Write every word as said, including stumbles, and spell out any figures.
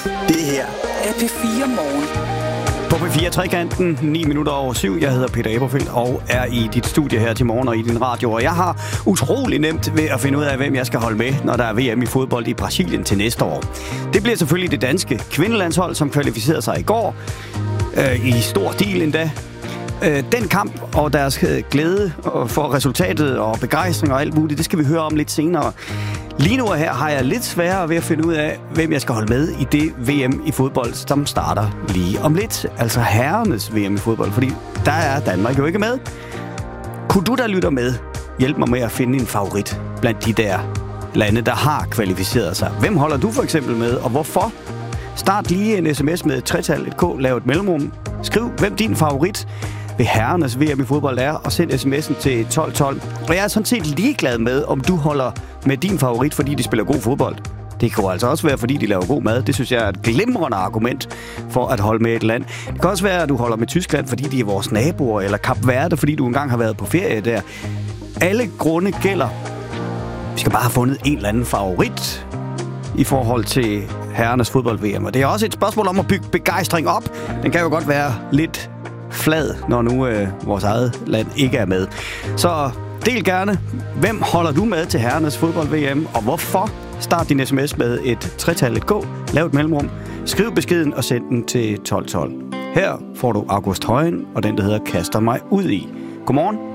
Det her er P fire Morgen. På P fire Trekanten, ni minutter over syv. Jeg hedder Peter Eberfeldt og er i dit studie her til morgen og i din radio. Og jeg har utrolig nemt ved at finde ud af, hvem jeg skal holde med, når der er V M i fodbold i Brasilien til næste år. Det bliver selvfølgelig det danske kvindelandshold, som kvalificerede sig i går. Øh, I stor stil endda. Øh, den kamp og deres glæde for resultatet og begejstring og alt muligt, det skal vi høre om lidt senere. Lige nu her har jeg lidt sværere ved at finde ud af, hvem jeg skal holde med i det V M i fodbold, som starter lige om lidt. Altså herrenes V M i fodbold, fordi der er Danmark jo ikke med. Kunne du, der lytter med, hjælpe mig med at finde en favorit blandt de der lande, der har kvalificeret sig? Hvem holder du for eksempel med, og hvorfor? Start lige en sms med et tretal, et k, lav et mellemrum. Skriv, hvem din favorit ved herrenes V M i fodbold er, og send sms'en til tolv tolv. Og jeg er sådan set ligeglad med, om du holder med din favorit, fordi de spiller god fodbold. Det kan jo altså også være, fordi de laver god mad. Det synes jeg er et glimrende argument for at holde med et land. Det kan også være, at du holder med Tyskland, fordi de er vores naboer, eller Kap Verde, fordi du engang har været på ferie der. Alle grunde gælder. Vi skal bare have fundet en eller anden favorit i forhold til herrenes fodbold-V M. Og det er også et spørgsmål om at bygge begejstring op. Den kan jo godt være lidt flad, når nu øh, vores eget land ikke er med. Så del gerne, hvem holder du med til herrenes fodbold-V M, og hvorfor? Start din sms med et tretal, et k, lav et mellemrum, skriv beskeden og send den til tolv tolv. Her får du August Højen og den, der hedder Kaster mig ud i. Godmorgen.